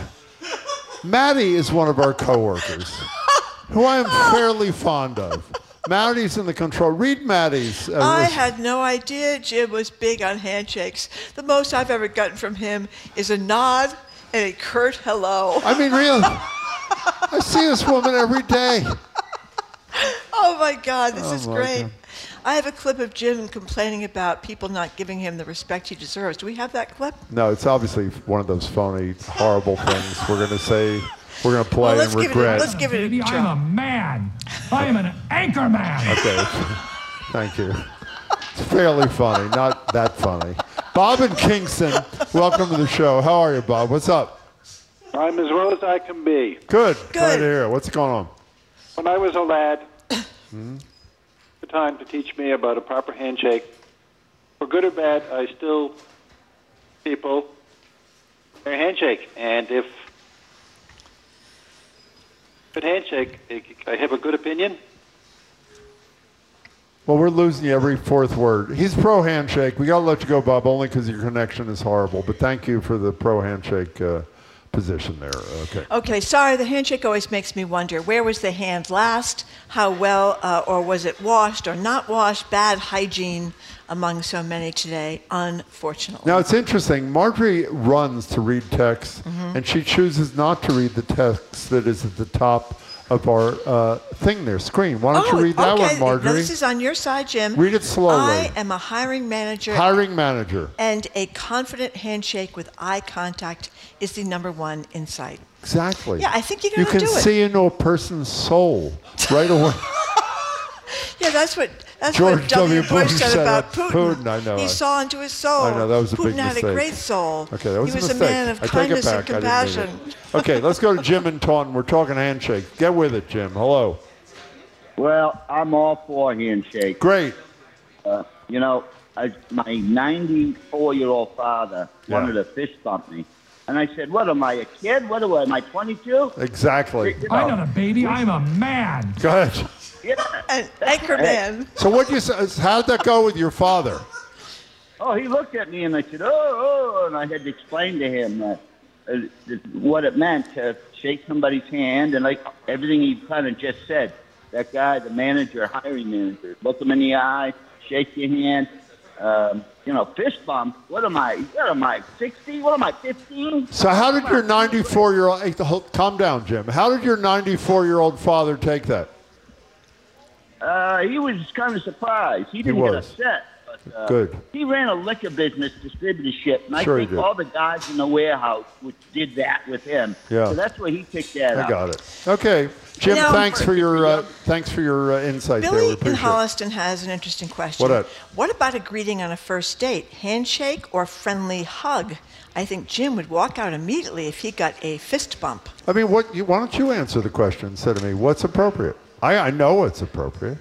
Maddie is one of our coworkers, who I am fairly fond of. Maddie's in the control. Read Maddie's. I had no idea Jim was big on handshakes. The most I've ever gotten from him is a nod and a curt hello. I mean, really, I see this woman every day. Oh, my God, this is great. God. I have a clip of Jim complaining about people not giving him the respect he deserves. Do we have that clip? No, it's obviously one of those phony, horrible things we're going to say. We're going to play and regret. Let's give it a try. I'm a man. I am an anchor man. Okay. Thank you. It's fairly funny, not that funny. Bob in Kingston, welcome to the show. How are you, Bob? What's up? I'm as well as I can be. Good. Glad to hear. What's going on? When I was a lad, the time to teach me about a proper handshake. For good or bad, I still people their handshake. And if good handshake, I have a good opinion. Well, we're losing you every fourth word. He's pro handshake. We got to let you go, Bob, only because your connection is horrible. But thank you for the pro handshake position there. Okay. Okay, sorry, the handshake always makes me wonder, where was the hand last? How well, or was it washed or not washed? Bad hygiene among so many today, unfortunately. Now, it's interesting. Marjorie runs to read text, and she chooses not to read the text that is at the top of our thing there, screen. Why don't you read that one, Marjorie? No, this is on your side, Jim. Read it slowly. I am a hiring manager. Hiring manager. And a confident handshake with eye contact is the number one insight. Exactly. Yeah, I think you got to do it. You can see into a person's soul right away. Yeah, that's what George W. Bush said about Putin. I know. He saw into his soul. I know, that was a Putin big mistake. Putin had a great soul. Okay, that was he was a mistake. A man of kindness and compassion. Okay, let's go to Jim in Taunton. We're talking handshake. Get with it, Jim. Hello. Well, I'm all for handshake. Great. My 94-year-old father wanted to fist bump me. And I said, what, am I a kid? Am I 22? Exactly. I'm not a baby. I'm a man. Go ahead. Yeah. An anchor man. So how did that go with your father? Oh, he looked at me and I said, oh, and I had to explain to him what it meant to shake somebody's hand and like everything he kind of just said. That guy, the manager, hiring manager, look him in the eye, shake your hand. Fist bump. What am I? 60? What am I, 15? So how did your 94-year-old... Calm down, Jim. How did your 94-year-old father take that? He was kind of surprised. He didn't get upset. But Good. He ran a liquor business, distributorship, and I think all the guys in the warehouse did that with him. Yeah. So that's where he picked that up. I got it. Okay, Jim. Thanks for your insight there. Billy in Holliston has an interesting question. What about a greeting on a first date? Handshake or friendly hug? I think Jim would walk out immediately if he got a fist bump. I mean, why don't you answer the question instead of me? What's appropriate? I know what's appropriate.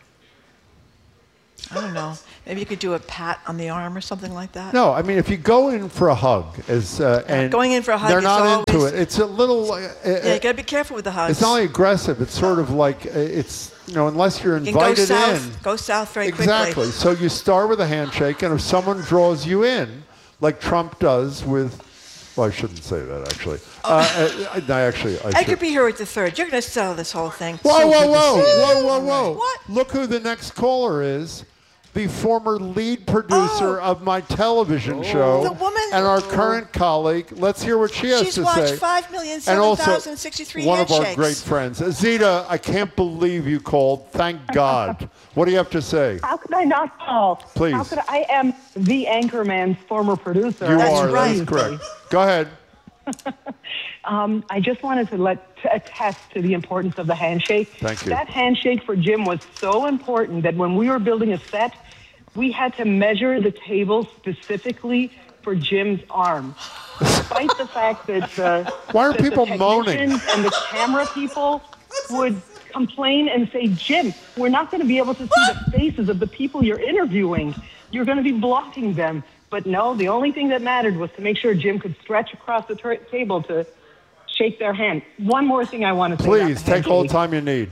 I don't know. Maybe you could do a pat on the arm or something like that. No, I mean, if you go in for a hug, and going in for a hug, they're not into it. It's a little. Yeah, you gotta be careful with the hugs. It's not only aggressive. It's sort of like it's unless you're invited in. Go south very quickly. Exactly. So you start with a handshake, and if someone draws you in, like Trump does with. Well, I shouldn't say that, actually. I Edgar B. Hurwitz III, you're going to settle this whole thing. Whoa. What? Look who the next caller is. The former lead producer of my television show. The woman. And our current colleague. Let's hear what she has to say. She's watched 5,007,063 one handshakes. of our great friends. Zita, I can't believe you called. Thank God. What do you have to say? How could I not call? Please. I am the Anchorman's former producer. That's correct. Go ahead. I just wanted to attest to the importance of the handshake. Thank you. That handshake for Jim was so important that when we were building a set, we had to measure the table specifically for Jim's arm. Despite the fact that why are people moaning? And the camera people would complain and say, Jim, we're not going to be able to see the faces of the people you're interviewing. You're going to be blocking them. But no, the only thing that mattered was to make sure Jim could stretch across the table to shake their hand. One more thing I want to say. Please, take all the time you need.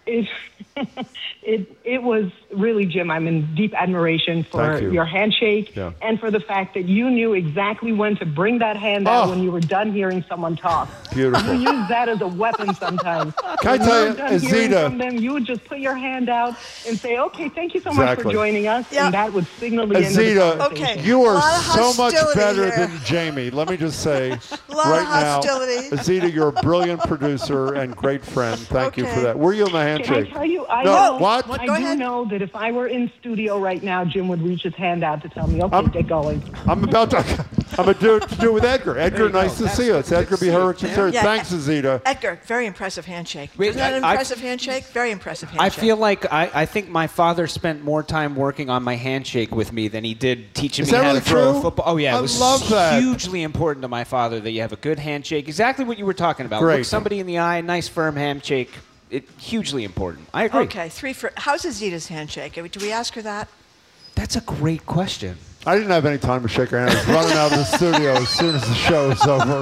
It was really, Jim, I'm in deep admiration for your handshake and for the fact that you knew exactly when to bring that hand out when you were done hearing someone talk. Beautiful. You use that as a weapon sometimes. Can I tell you, Zita? From them, you would just put your hand out and say, okay, thank you so much for joining us. And that would signal the end of the conversation. You are so much better than Jamie. Let me just say right now, Zita, you're a brilliant producer and great friend. Thank you for that. Were you in the handshake? Can I tell you? I do know that if I were in studio right now, Jim would reach his hand out to tell me, okay, get going. I'm about to do it with Edgar. Edgar, nice to see you. It's Edgar B. Hurwitz III. Thanks, Zita. Edgar, very impressive handshake. Isn't that an impressive handshake? Very impressive handshake. I feel like I think my father spent more time working on my handshake with me than he did teaching me how to throw a football. Oh, yeah. It was hugely important to my father that you have a good handshake. Exactly what you were talking about. Great. Look somebody in the eye, nice firm handshake. Hugely important. I agree. Okay, how's Zita's handshake? Do we ask her that? That's a great question. I didn't have any time to shake her hand. I was running out of the studio as soon as the show was over.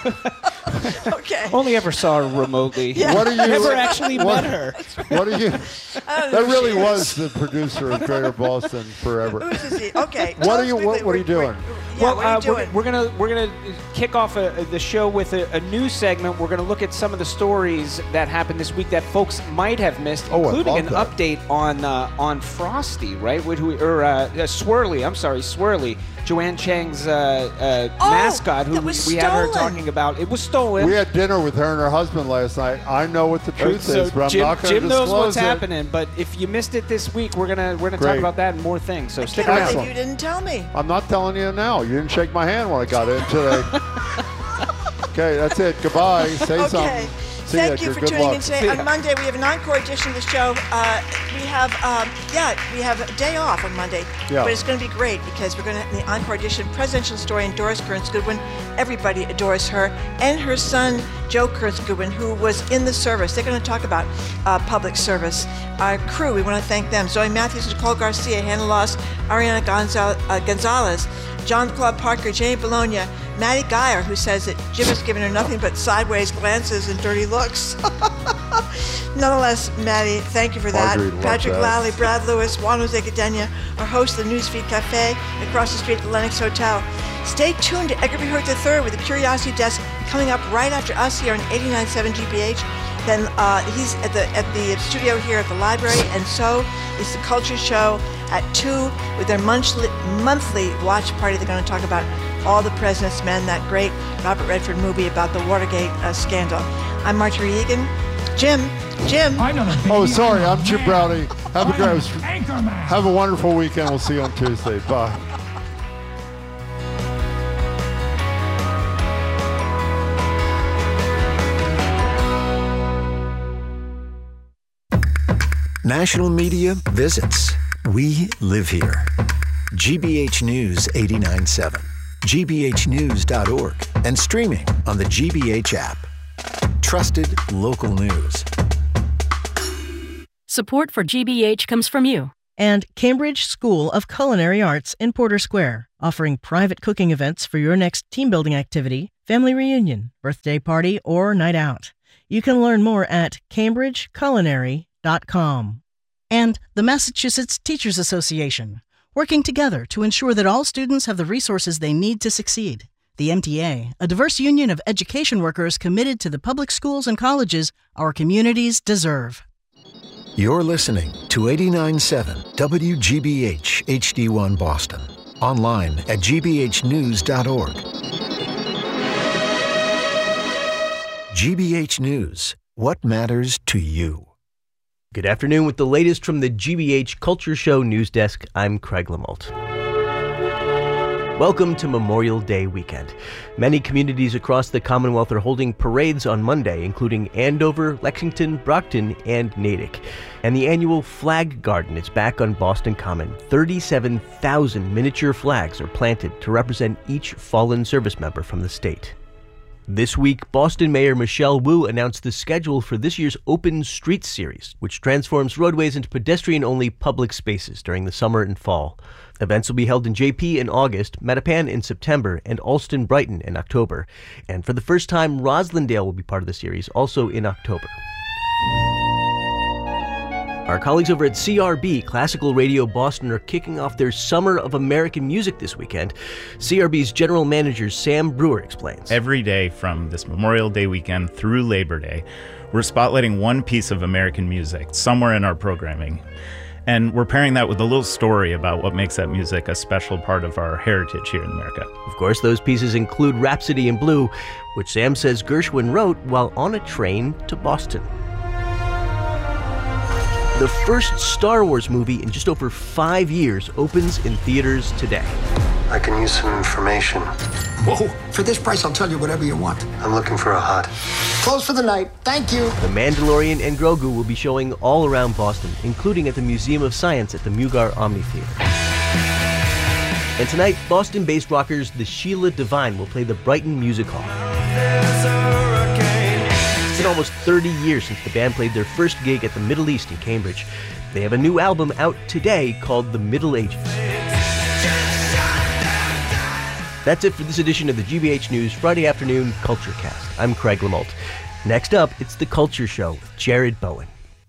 Okay. Only ever saw her remotely. Yeah. What are you? Never actually met her. What are you? That really was the producer of Greater Boston forever. Who's Zita? Okay. What are you doing? We're gonna kick off the show with a new segment. We're gonna look at some of the stories that happened this week that folks might have missed, including an update on Frosty, right? Swirly. I'm sorry, Swirly. Joanne Chang's mascot, who we had her talking about. It was stolen. We had dinner with her and her husband last night. I know what the truth is, but I'm not going to disclose it. Jim knows what's happening, but if you missed it this week, we're gonna talk about that and more things. So stick around. You didn't tell me. I'm not telling you now. You didn't shake my hand when I got in today. Okay, that's it. Goodbye. Say something. Thank you for tuning in today. On Monday, we have an encore edition of the show. We have a day off on Monday, but it's going to be great because we're going to have the encore edition presidential historian Doris Kearns Goodwin. Everybody adores her, and her son Joe Kearns Goodwin, who was in the service. They're going to talk about public service. Our crew, we want to thank them: Zoe Matthews, Nicole Garcia, Hannah Loss, Ariana Gonzalez, John Claude Parker, Jane Bologna, Maddie Geyer, who says that Jim has given her nothing but sideways glances and dirty looks. Nonetheless, Maddie, thank you for that. Patrick Lally, Brad Lewis, Juan Jose Cadena, our host of the Newsfeed Cafe across the street at the Lennox Hotel. Stay tuned to Edgar B. Hurwitz III with the Curiosity Desk coming up right after us here on 89.7 GBH. Then he's at the studio here at the library, and so is the Culture Show at 2 with their monthly watch party. They're going to talk about All the President's Men, that great Robert Redford movie about the Watergate scandal. I'm Marjorie Egan. Jim. Oh, sorry, I'm Jim Browdy. Have a wonderful weekend. We'll see you on Tuesday. Bye. National media visits. We live here. GBH News 89.7, gbhnews.org, and streaming on the GBH app. Trusted local news. Support for GBH comes from you. And Cambridge School of Culinary Arts in Porter Square, offering private cooking events for your next team building activity, family reunion, birthday party, or night out. You can learn more at cambridgeculinary.com. And the Massachusetts Teachers Association, working together to ensure that all students have the resources they need to succeed. The MTA, a diverse union of education workers committed to the public schools and colleges our communities deserve. You're listening to 89.7 WGBH HD1 Boston. Online at gbhnews.org. GBH News. What matters to you? Good afternoon. With the latest from the GBH Culture Show News Desk, I'm Craig Lamalt. Welcome to Memorial Day weekend. Many communities across the Commonwealth are holding parades on Monday, including Andover, Lexington, Brockton, and Natick. And the annual Flag Garden is back on Boston Common. 37,000 miniature flags are planted to represent each fallen service member from the state. This week, Boston Mayor Michelle Wu announced the schedule for this year's Open Streets Series, which transforms roadways into pedestrian-only public spaces during the summer and fall. Events will be held in JP in August, Mattapan in September, and Alston-Brighton in October. And for the first time, Roslindale will be part of the series, also in October. Our colleagues over at CRB, Classical Radio Boston, are kicking off their Summer of American Music this weekend. CRB's general manager, Sam Brewer, explains. Every day from this Memorial Day weekend through Labor Day, we're spotlighting one piece of American music somewhere in our programming. And we're pairing that with a little story about what makes that music a special part of our heritage here in America. Of course, those pieces include Rhapsody in Blue, which Sam says Gershwin wrote while on a train to Boston. The first Star Wars movie in just over 5 years opens in theaters today. I can use some information. Whoa, for this price, I'll tell you whatever you want. I'm looking for a hut. Close for the night. Thank you. The Mandalorian and Grogu will be showing all around Boston, including at the Museum of Science at the Mugar Omni Theater. And tonight, Boston-based rockers The Sheila Divine will play the Brighton Music Hall. It's been almost 30 years since the band played their first gig at the Middle East in Cambridge. They have a new album out today called The Middle Ages. That's it for this edition of the GBH News Friday Afternoon Culture Cast. I'm Craig Lamalt. Next up, it's The Culture Show with Jared Bowen.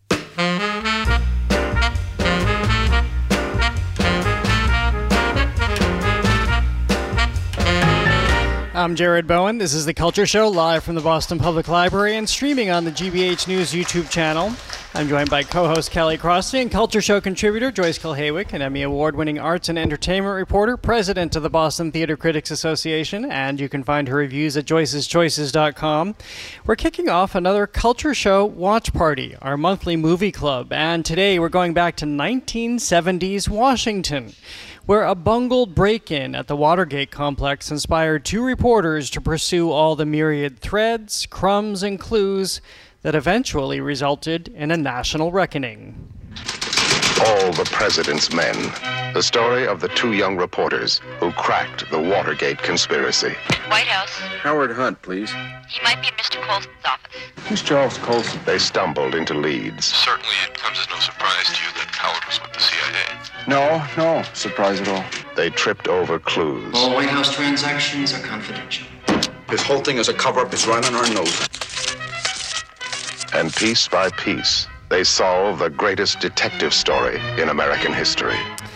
I'm Jared Bowen. This is The Culture Show, live from the Boston Public Library and streaming on the GBH News YouTube channel. I'm joined by co-host Kelly Crossley and Culture Show contributor Joyce Kilhaywick, an Emmy Award-winning arts and entertainment reporter, president of the Boston Theater Critics Association, and you can find her reviews at joyceschoices.com. We're kicking off another Culture Show watch party, our monthly movie club, and today we're going back to 1970s Washington, where a bungled break-in at the Watergate complex inspired two reporters to pursue all the myriad threads, crumbs, and clues that eventually resulted in a national reckoning. All the President's Men. The story of the two young reporters who cracked the Watergate conspiracy. White House. Howard Hunt, please. He might be in Mr. Colson's office. Who's Charles Colson? They stumbled into leads. Certainly it comes as no surprise to you that Howard was with the CIA. No surprise at all. They tripped over clues. All White House transactions are confidential. This whole thing is a cover-up. It's right on our nose. And piece by piece, they solve the greatest detective story in American history.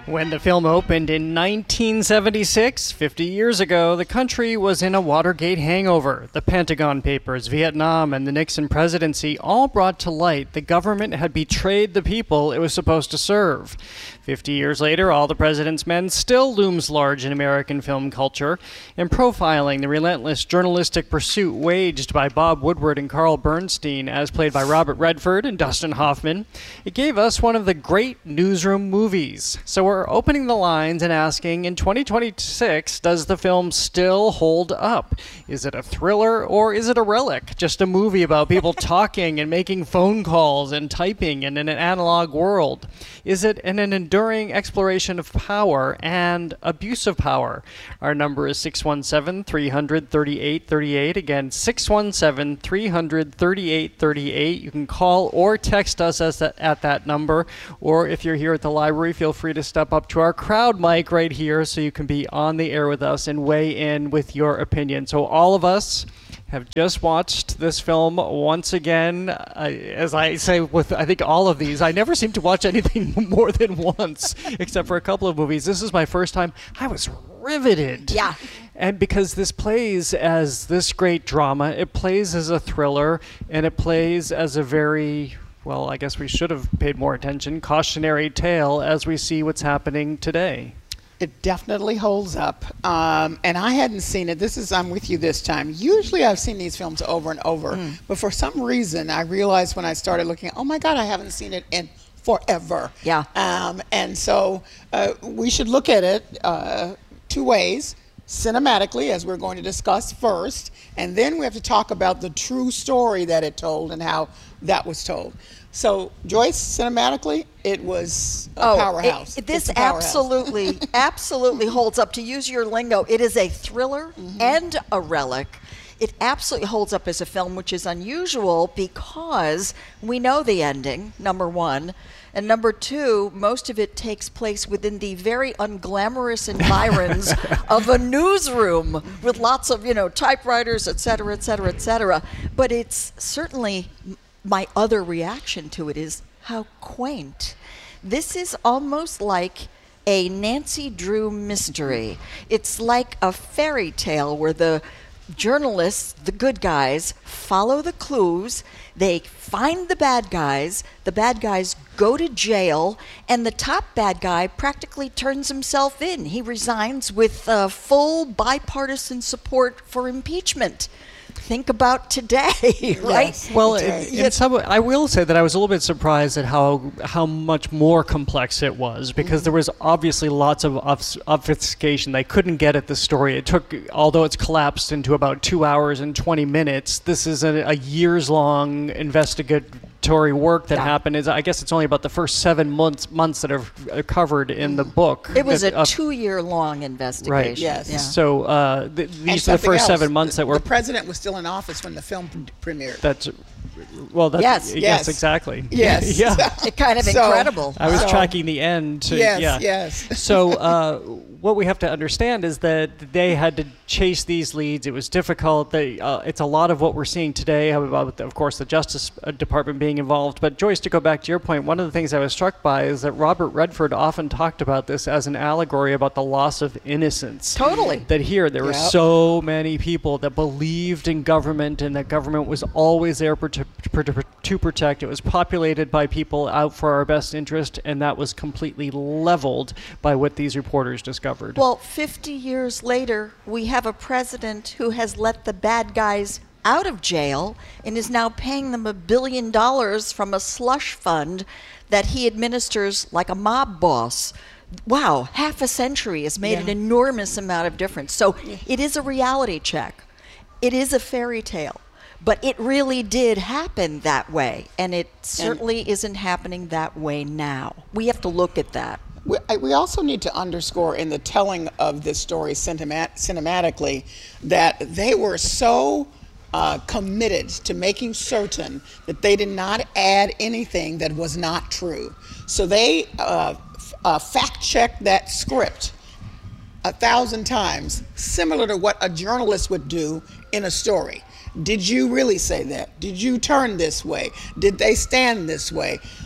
When the film opened in 1976, 50 years ago, the country was in a Watergate hangover. The Pentagon Papers, Vietnam, and the Nixon presidency all brought to light the government had betrayed the people it was supposed to serve. 50 years later, All the President's Men still looms large in American film culture. In profiling the relentless journalistic pursuit waged by Bob Woodward and Carl Bernstein, as played by Robert Redford and Dustin Hoffman, it gave us one of the great newsroom movies. So we're opening the lines and asking, in 2026, does the film still hold up? Is it a thriller or is it a relic? Just a movie about people talking and making phone calls and typing in an analog world? Is it an enduring exploration of power and abuse of power? Our number is 617-300-3838. Again, 617-300-3838. You can call or text us at that number, or if you're here at the library, feel free to step up to our crowd mic right here so you can be on the air with us and weigh in with your opinion. So all of us have just watched this film once again. As I say with, I think, all of these, I never seem to watch anything more than once, except for a couple of movies. This is my first time. I was riveted. Yeah. And because this plays as this great drama, it plays as a thriller, and it plays as a very, well, I guess we should have paid more attention, cautionary tale as we see what's happening today. It definitely holds up. And I hadn't seen it. I'm with you this time. Usually I've seen these films over and over. But for some reason, I realized when I started looking, oh my God, I haven't seen it in forever. Yeah. And so we should look at it two ways. Cinematically, as we're going to discuss first, and then we have to talk about the true story that it told and how that was told. So, Joyce, cinematically, it was a powerhouse. This absolutely, absolutely holds up. To use your lingo, it is a thriller and a relic. It absolutely holds up as a film, which is unusual because we know the ending, number one. And number two, most of it takes place within the very unglamorous environs of a newsroom with lots of, typewriters, et cetera, et cetera, et cetera. But it's certainly, my other reaction to it is how quaint. This is almost like a Nancy Drew mystery. It's like a fairy tale where the journalists, the good guys, follow the clues. They find the bad guys go to jail, and the top bad guy practically turns himself in. He resigns with full bipartisan support for impeachment. Think about today, right? Yes. Well, I will say that I was a little bit surprised at how much more complex it was, because there was obviously lots of obfuscation. They couldn't get at the story. It took, although it's collapsed into about 2 hours and 20 minutes, this is a years-long investigatory work that happened. I guess it's only about the first 7 months that are covered in the book. It was a 2-year-long investigation. Right. Yes. Yeah. So these are the first 7 months that were... The president was still in office when the film premiered. Yes, exactly. Yes. Yeah. It's kind of incredible. I was tracking the end. Yes. So what we have to understand is that they had to chase these leads. It was difficult. It's a lot of what we're seeing today about, of course, the Justice Department being involved. But Joyce, to go back to your point, one of the things I was struck by is that Robert Redford often talked about this as an allegory about the loss of innocence. Totally. That here there were so many people that believed in government, and that government was always there to protect. It was populated by people out for our best interest, and that was completely leveled by what these reporters discovered. Well, 50 years later, we have a president who has let the bad guys out of jail and is now paying them $1 billion from a slush fund that he administers like a mob boss. Wow, half a century has made an enormous amount of difference. So it is a reality check. It is a fairy tale. But it really did happen that way, and it certainly isn't happening that way now. We have to look at that. We also need to underscore in the telling of this story cinematically that they were so committed to making certain that they did not add anything that was not true. So they fact-checked that script 1,000 times, similar to what a journalist would do in a story. Did you really say that? Did you turn this way? Did they stand this way?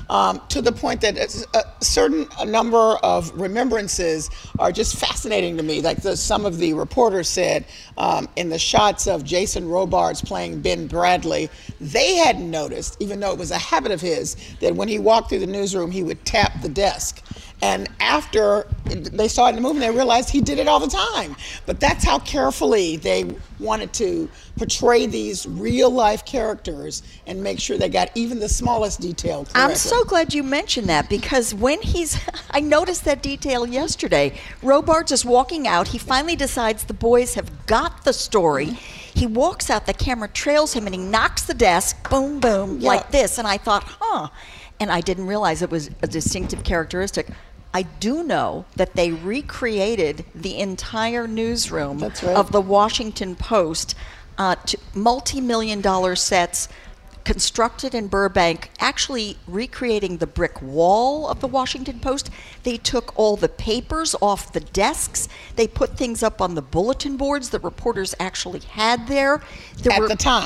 to the point that a number of remembrances are just fascinating to me. Like some of the reporters said in the shots of Jason Robards playing Ben Bradley, they hadn't noticed, even though it was a habit of his, that when he walked through the newsroom, he would tap the desk. And after they saw it in the movie, they realized he did it all the time. But that's how carefully they wanted to portray these real-life characters and make sure they got even the smallest detail correctly. I'm so glad you mentioned that, because when I noticed that detail yesterday. Robards is walking out. He finally decides the boys have got the story. He walks out, the camera trails him, and he knocks the desk, boom, boom, like this. And I thought, and I didn't realize it was a distinctive characteristic. I do know that they recreated the entire newsroom of the Washington Post to multi-million-dollar sets constructed in Burbank, actually recreating the brick wall of the Washington Post. They took all the papers off the desks. They put things up on the bulletin boards that reporters actually had there. At the time.